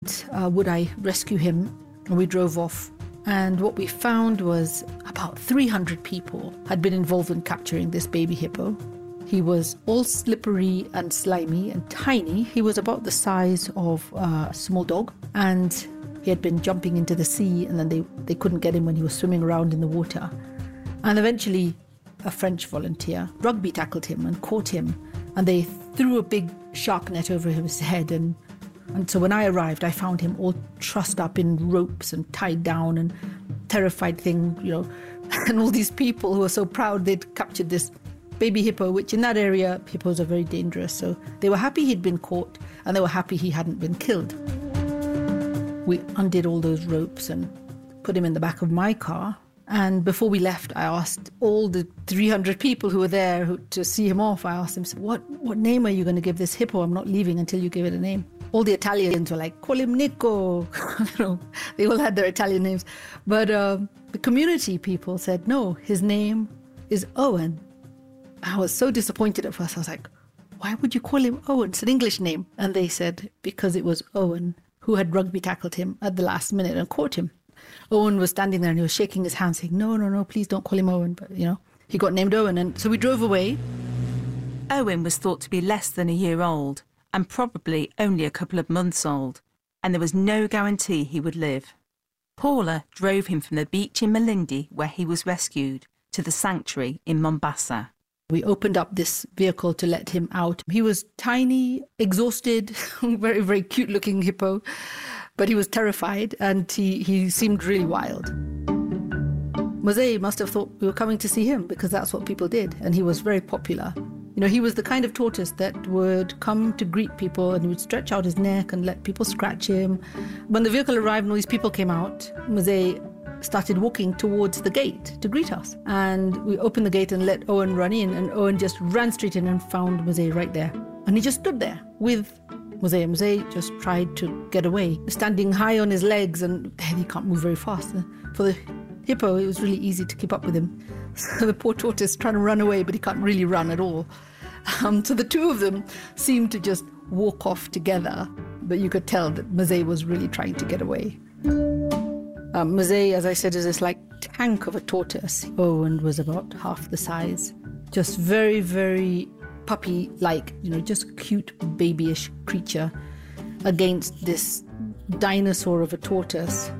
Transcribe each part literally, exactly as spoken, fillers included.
asked, uh, would I rescue him? And we drove off. And what we found was about three hundred people had been involved in capturing this baby hippo. He was all slippery and slimy and tiny. He was about the size of a small dog. And he had been jumping into the sea, and then they, they couldn't get him when he was swimming around in the water. And eventually, a French volunteer rugby tackled him and caught him. And they threw a big shark net over his head. And, and so when I arrived, I found him all trussed up in ropes and tied down and terrified thing, you know. And all these people who were so proud they'd captured this baby hippo, which in that area, hippos are very dangerous. So they were happy he'd been caught, and they were happy he hadn't been killed. We undid all those ropes and put him in the back of my car. And before we left, I asked all the three hundred people who were there who, to see him off, I asked them, what, what name are you going to give this hippo? I'm not leaving until you give it a name. All the Italians were like, call him Nico. You know, they all had their Italian names. But uh, the community people said, no, his name is Owen. I was so disappointed at first. I was like, why would you call him Owen? It's an English name. And they said, because it was Owen who had rugby tackled him at the last minute and caught him. Owen was standing there and he was shaking his hand saying, no, no, no, please don't call him Owen. But, you know, he got named Owen. And so we drove away. Owen was thought to be less than a year old and probably only a couple of months old, and there was no guarantee he would live. Paula drove him from the beach in Malindi, where he was rescued, to the sanctuary in Mombasa. We opened up this vehicle to let him out. He was tiny, exhausted, very, very cute-looking hippo, but he was terrified and he, he seemed really wild. Mosey must have thought we were coming to see him because that's what people did, and he was very popular. You know, he was the kind of tortoise that would come to greet people and he would stretch out his neck and let people scratch him. When the vehicle arrived and all these people came out, Mosey started walking towards the gate to greet us. And we opened the gate and let Owen run in, and Owen just ran straight in and found Mosey right there. And he just stood there with Mosey. Mosey just tried to get away, standing high on his legs, and he can't move very fast. For the hippo, it was really easy to keep up with him. So the poor tortoise trying to run away, but he can't really run at all. Um, so the two of them seemed to just walk off together, but you could tell that Mosey was really trying to get away. Um, Mosey, as I said, is this like tank of a tortoise. Owen was about half the size. Just very, very puppy-like, you know, just cute, babyish creature against this dinosaur of a tortoise.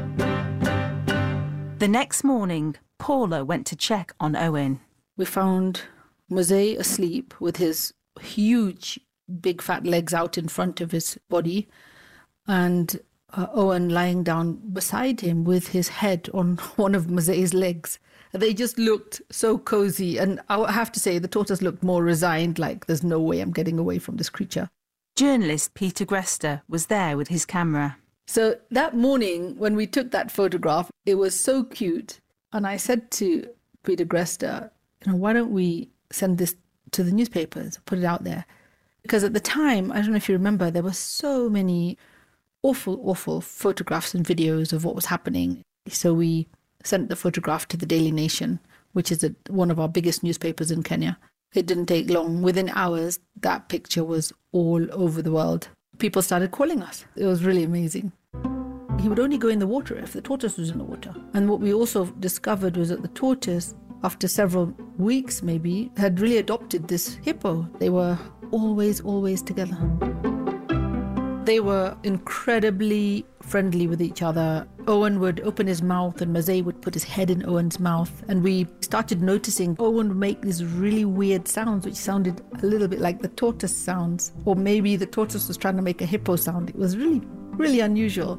The next morning, Paula went to check on Owen. We found Mosey asleep with his huge, big fat legs out in front of his body, and uh, Owen lying down beside him with his head on one of Mosey's legs. They just looked so cozy, and I have to say the tortoise looked more resigned, like there's no way I'm getting away from this creature. Journalist Peter Grester was there with his camera. So that morning when we took that photograph, it was so cute. And I said to Peter Grester, you know, why don't we send this to the newspapers, put it out there? Because at the time, I don't know if you remember, there were so many awful, awful photographs and videos of what was happening. So we sent the photograph to the Daily Nation, which is a, one of our biggest newspapers in Kenya. It didn't take long. Within hours, that picture was all over the world. People started calling us. It was really amazing. He would only go in the water if the tortoise was in the water. And what we also discovered was that the tortoise, after several weeks maybe, had really adopted this hippo. They were always, always together. They were incredibly friendly with each other. Owen would open his mouth and Mosey would put his head in Owen's mouth. And we started noticing Owen would make these really weird sounds, which sounded a little bit like the tortoise sounds. Or maybe the tortoise was trying to make a hippo sound. It was really, really unusual.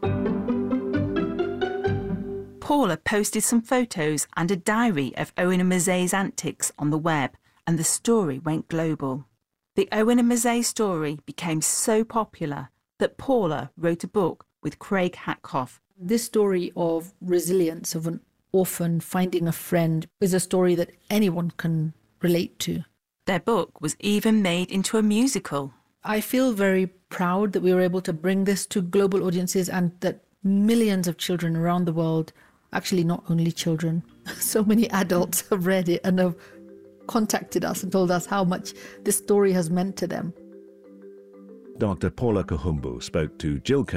Paula posted some photos and a diary of Owen and Mosey's antics on the web, and the story went global. The Owen and Mosey story became so popular that Paula wrote a book with Craig Hatkoff. This story of resilience, of an orphan finding a friend, is a story that anyone can relate to. Their book was even made into a musical. I feel very proud that we were able to bring this to global audiences and that millions of children around the world, actually not only children, so many adults have read it and have contacted us and told us how much this story has meant to them. Doctor Paula Kahumbu spoke to Jill